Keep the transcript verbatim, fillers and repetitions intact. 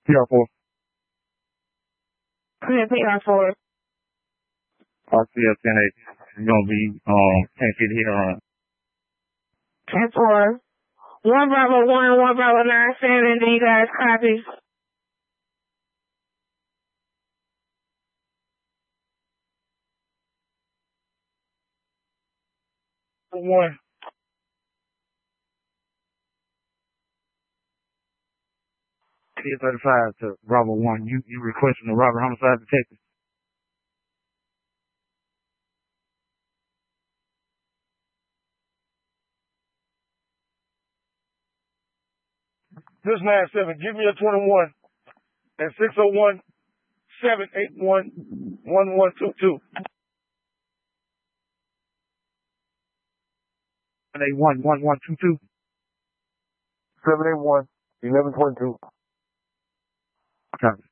P R four. Clear P R four. R C L ten eight. It's gonna be um ten feet here on. ten four. One Bravo one, one Bravo nine seven. Do you guys copy? One. T thirty-five to Bravo one. You you requesting the robbery homicide detective? This nine seven. Give me a twenty-one and six oh one seven eight one one one two two. Eight one one one two two. Seven eight one eleven twenty two. Copy.